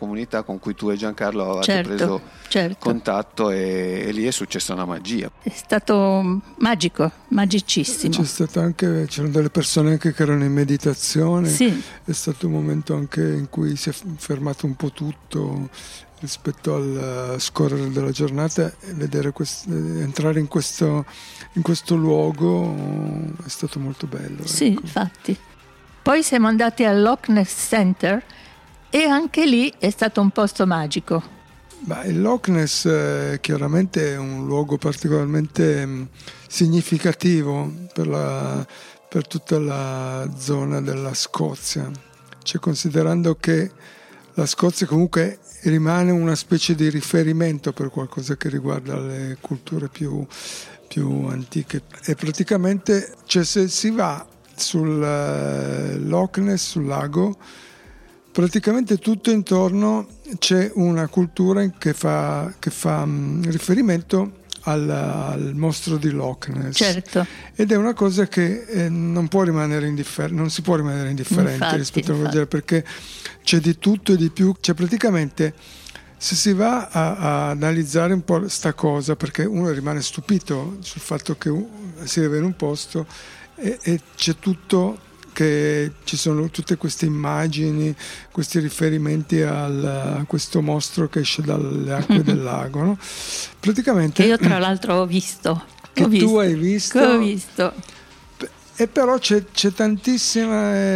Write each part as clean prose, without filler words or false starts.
comunità con cui tu e Giancarlo avete certo, preso contatto, e lì è successa una magia. È stato magico, magicissimo. C'erano delle persone anche che erano in meditazione, sì. È stato un momento anche in cui si è fermato un po' tutto rispetto al scorrere della giornata, e vedere entrare in questo luogo è stato molto bello. Sì, ecco. infatti. Poi siamo andati al Loch Ness Center e anche lì è stato un posto magico. Il Loch Ness chiaramente è un luogo particolarmente significativo per tutta la zona della Scozia, cioè considerando che la Scozia comunque rimane una specie di riferimento per qualcosa che riguarda le culture più antiche, e praticamente se si va sul Loch Ness, sul lago, praticamente tutto intorno c'è una cultura che fa riferimento al mostro di Loch Ness. Certo. Ed è una cosa che non si può rimanere indifferenti Infatti, rispetto a una cosa, perché c'è di tutto e di più. C'è praticamente, se si va a analizzare un po' sta cosa, perché uno rimane stupito sul fatto che si arriva in un posto e c'è tutto, che ci sono tutte queste immagini, questi riferimenti a questo mostro che esce dalle acque del lago, no? Praticamente, che io tra l'altro ho visto. Tu hai visto? Che ho visto. E però c'è tantissima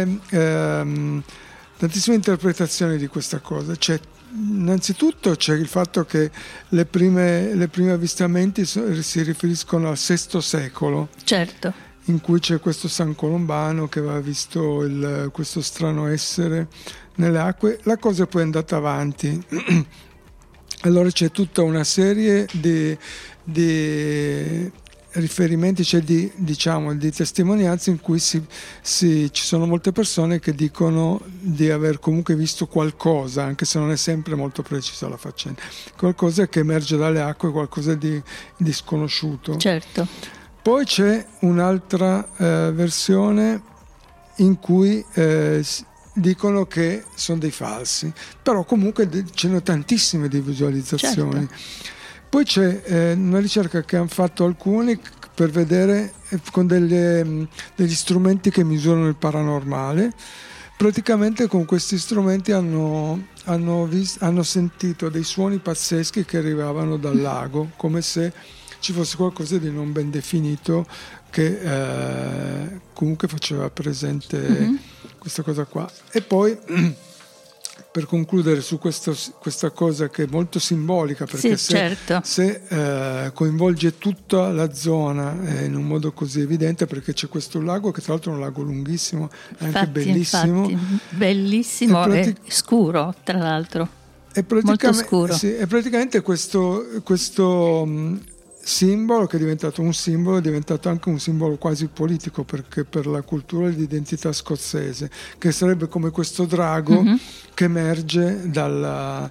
interpretazioni di questa cosa. Innanzitutto c'è il fatto che i primi avvistamenti si riferiscono al VI secolo. Certo. In cui c'è questo San Colombano che aveva visto questo strano essere nelle acque. La cosa poi è andata avanti. Allora c'è tutta una serie di riferimenti, cioè di testimonianze in cui ci sono molte persone che dicono di aver comunque visto qualcosa, anche se non è sempre molto precisa la faccenda, qualcosa che emerge dalle acque, qualcosa di sconosciuto. Certo. Poi c'è un'altra versione in cui dicono che sono dei falsi, però comunque ce ne sono tantissime di visualizzazioni. Certo. Poi c'è una ricerca che hanno fatto alcuni per vedere con degli strumenti che misurano il paranormale. Praticamente con questi strumenti hanno sentito dei suoni pazzeschi che arrivavano dal lago, come se ci fosse qualcosa di non ben definito che comunque faceva presente questa cosa qua. E poi, per concludere su questa cosa che è molto simbolica, perché se coinvolge tutta la zona in un modo così evidente, perché c'è questo lago che tra l'altro è un lago lunghissimo, è anche bellissimo. Bellissimo e scuro, tra l'altro. Molto scuro. Sì, è praticamente questo simbolo che è diventato un simbolo, è diventato anche un simbolo quasi politico, perché per la cultura e l'identità scozzese, che sarebbe come questo drago che emerge dalla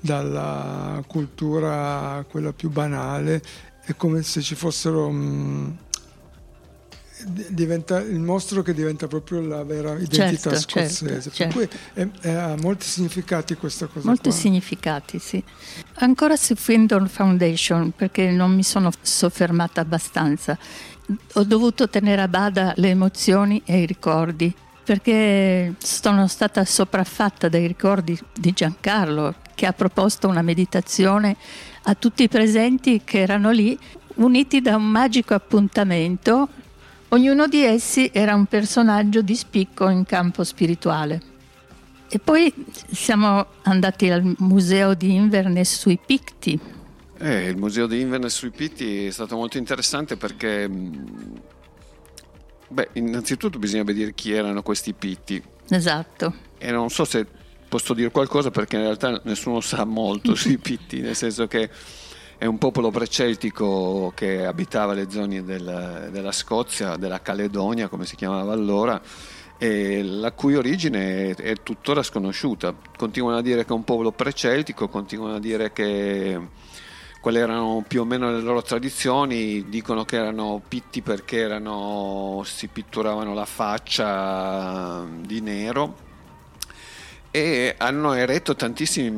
cultura quella più banale, è come se ci fossero diventa il mostro che diventa proprio la vera identità scozzese. Per cui ha molti significati questa cosa. Molti significati, sì. Ancora su Findon Foundation, perché non mi sono soffermata abbastanza. Ho dovuto tenere a bada le emozioni e i ricordi, perché sono stata sopraffatta dai ricordi di Giancarlo, che ha proposto una meditazione a tutti i presenti che erano lì, uniti da un magico appuntamento. Ognuno di essi era un personaggio di spicco in campo spirituale. E poi siamo andati al museo di Inverness sui Picti. Il museo di Inverness sui Picti è stato molto interessante perché, innanzitutto bisogna dire chi erano questi Picti. Esatto. E non so se posso dire qualcosa, perché in realtà nessuno sa molto sui Picti, nel senso che è un popolo preceltico che abitava le zone della Scozia, della Caledonia, come si chiamava allora, e la cui origine è tuttora sconosciuta. Continuano a dire che è un popolo preceltico, continuano a dire che quali erano più o meno le loro tradizioni. Dicono che erano pitti perché si pitturavano la faccia di nero, e hanno eretto tantissimi